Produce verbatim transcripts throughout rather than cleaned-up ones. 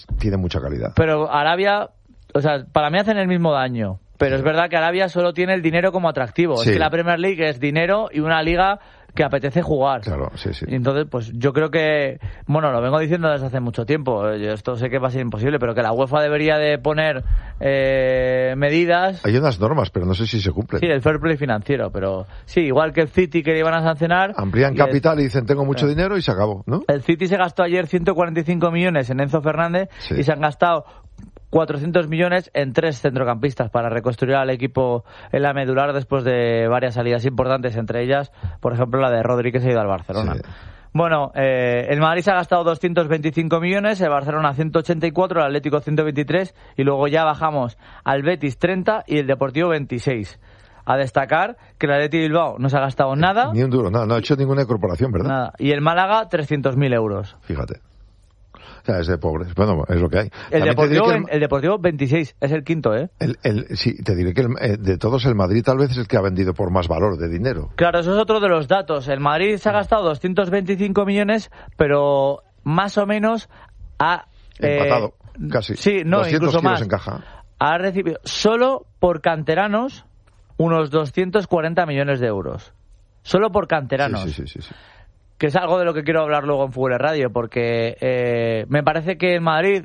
tiene mucha calidad. Pero Arabia, o sea, para mí hacen el mismo daño. Pero es verdad que Arabia solo tiene el dinero como atractivo. Sí. Es que la Premier League es dinero y una liga que apetece jugar. Claro, sí, sí. Y entonces, pues yo creo que, bueno, lo vengo diciendo desde hace mucho tiempo, yo esto sé que va a ser imposible, pero que la UEFA debería de poner eh, medidas. Hay unas normas, pero no sé si se cumplen. Sí, el fair play financiero, pero sí, igual que el City que le iban a sancionar. Amplían capital el, y dicen tengo mucho eh, dinero y se acabó, ¿no? El City se gastó ayer ciento cuarenta y cinco millones en Enzo Fernández sí. y se han gastado cuatrocientos millones en tres centrocampistas para reconstruir al equipo en la medular después de varias salidas importantes, entre ellas, por ejemplo, la de Rodri que se ha ido al Barcelona. Sí. Bueno, eh, el Madrid se ha gastado doscientos veinticinco millones, el Barcelona ciento ochenta y cuatro, el Atlético ciento veintitrés y luego ya bajamos al Betis treinta y el Deportivo veintiséis. A destacar que el Athletic Bilbao no se ha gastado nada. Ni un duro, nada, no ha hecho ninguna incorporación, ¿verdad? Nada. Y el Málaga trescientos mil euros. Fíjate. O sea, es de pobres. Bueno, es lo que hay. El Deportivo, el, el Deportivo veintiséis, es el quinto, ¿eh? El, el, sí, te diré que el, eh, de todos el Madrid tal vez es el que ha vendido por más valor de dinero. Claro, eso es otro de los datos. El Madrid se ha gastado doscientos veinticinco millones, pero más o menos ha... Empatado, eh, casi. Sí, no, incluso más. En caja. Ha recibido solo por canteranos unos doscientos cuarenta millones de euros. Solo por canteranos. Sí, sí, sí, sí, sí. Que es algo de lo que quiero hablar luego en Fútbol Radio, porque eh, me parece que el Madrid,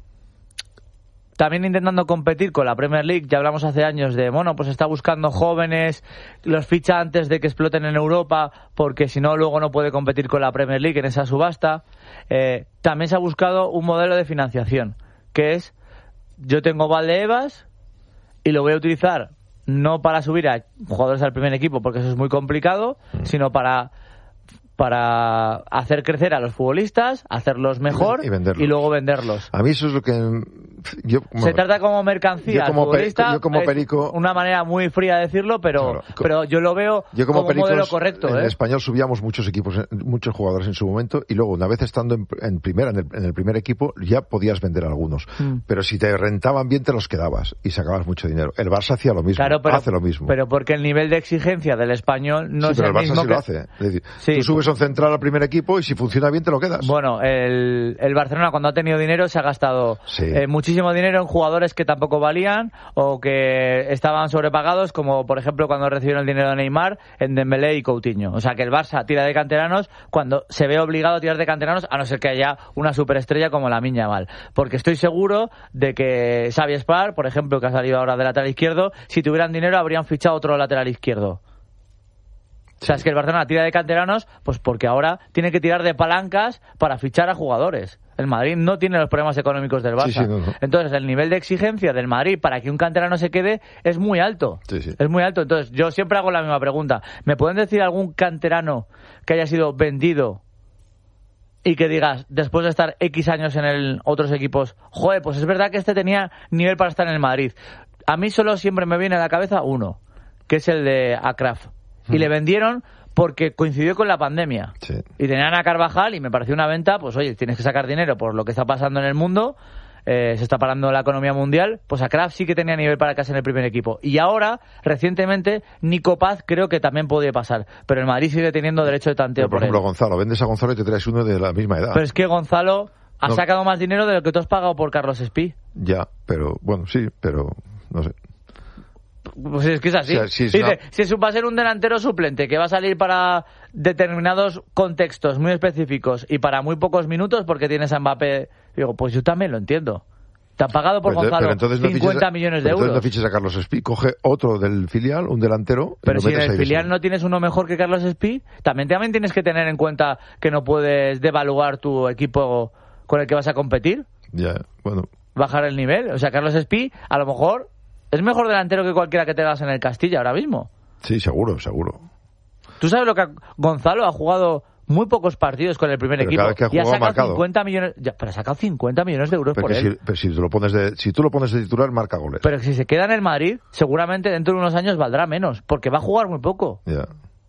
también intentando competir con la Premier League, ya hablamos hace años de, bueno, pues está buscando jóvenes, los ficha antes de que exploten en Europa, porque si no, luego no puede competir con la Premier League en esa subasta. Eh, también se ha buscado un modelo de financiación, que es, yo tengo Valdebebas y lo voy a utilizar no para subir a jugadores al primer equipo, porque eso es muy complicado, sino para... para hacer crecer a los futbolistas, hacerlos mejor y, y luego venderlos. A mí eso es lo que yo... Bueno, se trata como mercancía. Yo como, futbolista, pe, yo como perico... una manera muy fría de decirlo, pero, claro, pero yo lo veo yo como, como pericos, modelo correcto. En ¿eh? español subíamos muchos equipos, muchos jugadores en su momento, y luego una vez estando en, en primera, en el, en el primer equipo, ya podías vender algunos. Mm. Pero si te rentaban bien, te los quedabas y sacabas mucho dinero. El Barça hacía lo mismo, claro, pero, hace lo mismo. Pero porque el nivel de exigencia del español no sí, es pero el, el Barça mismo sí que... lo hace. Es decir, sí, tú subes un central al primer equipo y si funciona bien te lo quedas. Bueno, el, el Barcelona cuando ha tenido dinero se ha gastado sí. eh, muchísimo dinero en jugadores que tampoco valían o que estaban sobrepagados, como por ejemplo cuando recibieron el dinero de Neymar en Dembélé y Coutinho. O sea que el Barça tira de canteranos cuando se ve obligado a tirar de canteranos, a no ser que haya una superestrella como Lamine Yamal. Porque estoy seguro de que Xavi Espar, por ejemplo, que ha salido ahora de lateral izquierdo, si tuvieran dinero habrían fichado otro lateral izquierdo. O sea, es que el Barcelona tira de canteranos pues porque ahora tiene que tirar de palancas para fichar a jugadores. El Madrid no tiene los problemas económicos del Barça. Sí, sí, no, no. Entonces, el nivel de exigencia del Madrid para que un canterano se quede es muy alto. Sí, sí. Es muy alto. Entonces, yo siempre hago la misma pregunta. ¿Me pueden decir algún canterano que haya sido vendido y que digas, después de estar X años en el, otros equipos, joder, pues es verdad que este tenía nivel para estar en el Madrid? A mí solo siempre me viene a la cabeza uno, que es el de Akraf. Y le vendieron porque coincidió con la pandemia. Sí. Y tenían a Carvajal y me pareció una venta, pues oye, tienes que sacar dinero por lo que está pasando en el mundo, eh, se está parando la economía mundial, pues a Kraft sí que tenía nivel para quedarse en el primer equipo. Y ahora, recientemente, Nico Paz creo que también podía pasar, pero el Madrid sigue teniendo derecho de tanteo. Pero, por, por ejemplo, él. Gonzalo, vendes a Gonzalo y te traes uno de la misma edad. Pero es que Gonzalo ha no. sacado más dinero de lo que tú has pagado por Carlos Espí. Ya, pero bueno, sí, pero no sé. Pues es que es así. O sea, si, es Dice, una... si eso va a ser un delantero suplente que va a salir para determinados contextos muy específicos y para muy pocos minutos porque tienes a Mbappé, digo, pues yo también lo entiendo. Te han pagado por pero, Gonzalo pero entonces no cincuenta fiches, millones de pero euros. Entonces no fiches a Carlos Espí, coge otro del filial, un delantero. Pero y si lo en el filial de no tienes uno mejor que Carlos Espí, también, también tienes que tener en cuenta que no puedes devaluar tu equipo con el que vas a competir. Ya, bueno. Bajar el nivel. O sea, Carlos Espí, a lo mejor es mejor delantero que cualquiera que tengas en el Castilla ahora mismo. Sí, seguro, seguro. ¿Tú sabes lo que ha... Gonzalo ha jugado muy pocos partidos con el primer pero equipo cada vez que ha y ha sacado marcado. cincuenta millones, ya, pero ha sacado cincuenta millones de euros pero por si, él. Pero si tú lo pones de, si tú lo pones de titular, marca goles. Pero si se queda en el Madrid, seguramente dentro de unos años valdrá menos, porque va a jugar muy poco. Ya.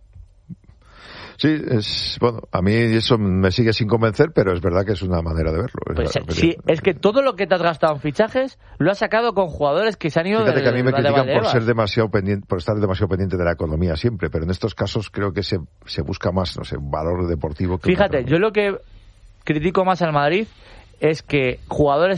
Sí, es bueno, a mí eso me sigue sin convencer, pero es verdad que es una manera de verlo. Pues verdad, sí, es que todo lo que te has gastado en fichajes lo has sacado con jugadores que se han ido. Fíjate del, que a mí me critican de por ser demasiado pendiente, por estar demasiado pendiente de la economía siempre, pero en estos casos creo que se, se busca más, no sé, un valor deportivo. Que Fíjate, yo lo que critico más al Madrid es que jugadores